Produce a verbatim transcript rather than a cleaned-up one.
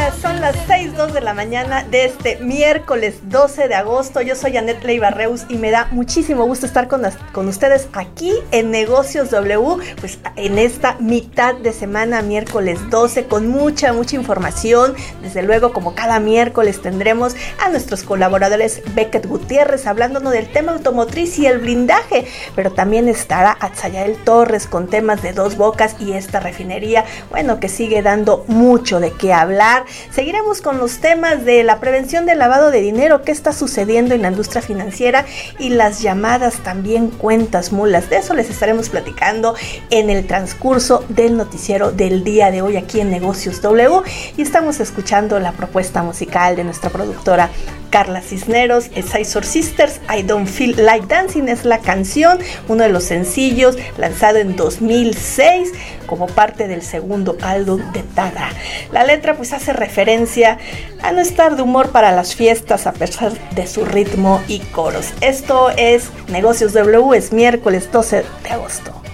mañana, son las seis dos de la mañana de este miércoles doce de agosto. Yo soy Anet Leiva Reus y me da muchísimo gusto estar con, las, con ustedes aquí en Negocios W, pues en esta mitad de semana, miércoles doce, con mucha, mucha información. Desde luego, como cada miércoles, tendremos a nuestros colaboradores Beckett Gutiérrez hablándonos del tema automotriz y el blindaje, pero también estará Atzayael Torres con temas de Dos Bocas y esta refinería, bueno, que sigue dando mucho de qué hablar. Seguiremos con los temas de la prevención del lavado de dinero, qué está sucediendo en la industria financiera y las llamadas también cuentas mulas. De eso les estaremos platicando en el transcurso del noticiero del día de hoy aquí en Negocios W, y estamos escuchando la propuesta musical de nuestra productora Carla Cisneros. Scissor Sisters, I Don't Feel Like Dancing es la canción, uno de los sencillos lanzado en dos mil seis como parte del segundo álbum de Tada. La letra pues hace referencia a no estar de humor para las fiestas a pesar de su ritmo y coros. Esto es Negocios W, es miércoles doce de agosto.